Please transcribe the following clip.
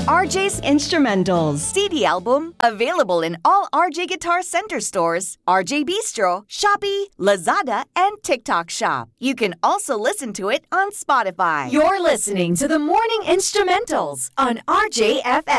RJ's Instrumentals CD album, available in all RJ Guitar Center stores, RJ Bistro, Shopee, Lazada, and TikTok Shop. You can also listen to it on Spotify. You're listening to the Morning Instrumentals on RJFM.